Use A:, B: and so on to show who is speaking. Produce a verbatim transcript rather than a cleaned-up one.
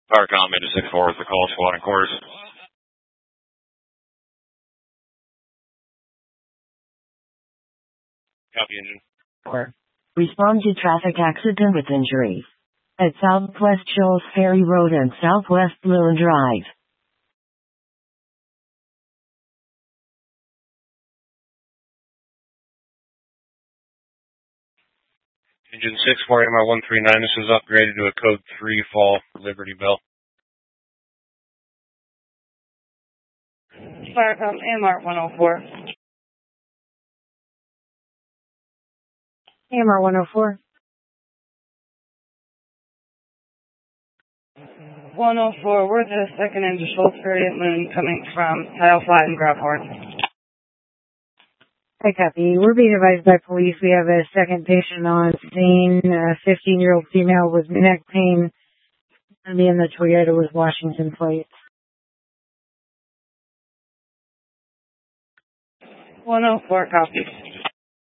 A: Firecom into six four is the call, squad and quarters. Copy, engine.
B: Four. Respond to traffic accident with injuries at Southwest Shoals Ferry Road and Southwest Lewin Drive.
A: Engine six four, M R one three nine, this is upgraded to a code three fall for Liberty Bell.
C: Firecom, M R one oh four.
B: M R one oh four.
C: one oh four, we're the second into Shoals Ferry at Moon coming from Tile five and Gravehorn.
B: Hi, copy. We're being advised by police we have a second patient on scene, a fifteen-year-old female with neck pain, and in the Toyota with Washington plates.
C: one oh four, copy.